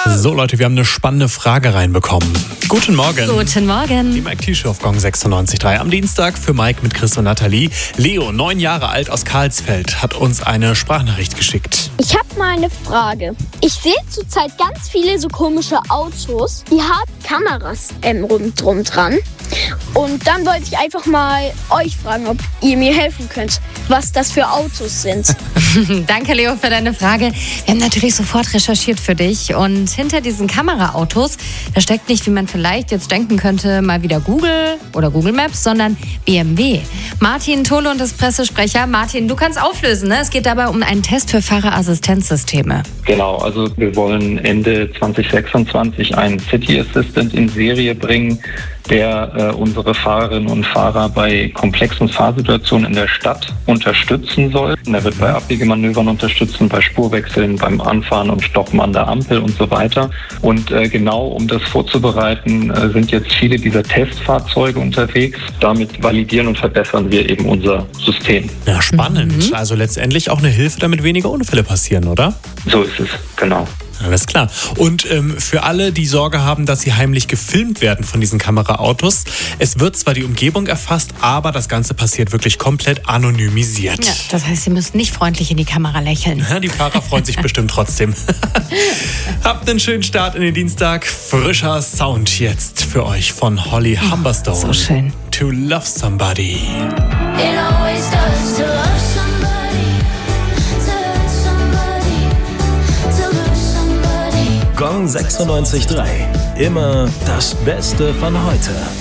So Leute, wir haben eine spannende Frage reinbekommen. Guten Morgen. Guten Morgen. Die Mike T-Show auf Gong 96.3 am Dienstag für Mike mit Chris und Nathalie. Leo, 9 Jahre alt aus Karlsfeld, hat uns eine Sprachnachricht geschickt. Ich habe mal eine Frage. Ich sehe zurzeit ganz viele so komische Autos, die haben Kameras rundherum dran. Und dann wollte ich einfach mal euch fragen, ob ihr mir helfen könnt, was das für Autos sind. Danke, Leo, für deine Frage. Wir haben natürlich sofort recherchiert für dich. Und hinter diesen Kameraautos, da steckt nicht, wie man vielleicht jetzt denken könnte, mal wieder Google oder Google Maps, sondern BMW. Martin Tole und das Pressesprecher. Martin, du kannst auflösen, ne? Es geht dabei um einen Test für Fahrerassistenzsysteme. Genau, also wir wollen Ende 2026 einen City Assistant in Serie bringen, der unsere Fahrerinnen und Fahrer bei komplexen Fahrsituationen in der Stadt unterstützen soll. Und er wird bei Abbiegemanövern unterstützen, bei Spurwechseln, beim Anfahren und Stoppen an der Ampel und so weiter. Und genau um das vorzubereiten, sind jetzt viele dieser Testfahrzeuge unterwegs. Damit validieren und verbessern wir eben unser System. Ja, spannend. Also letztendlich auch eine Hilfe, damit weniger Unfälle passieren, oder? So ist es, genau. Alles klar. Und für alle, die Sorge haben, dass sie heimlich gefilmt werden von diesen Kameraautos, es wird zwar die Umgebung erfasst, aber das Ganze passiert wirklich komplett anonymisiert. Ja, das heißt, Sie müssen nicht freundlich in die Kamera lächeln. Ja, die Fahrer freuen sich bestimmt trotzdem. Habt einen schönen Start in den Dienstag. Frischer Sound jetzt für euch von Holly Humberstone. So schön. To Love Somebody. It always does to love somebody, to hurt somebody, to lose somebody. Gong 96.3. Immer das Beste von heute.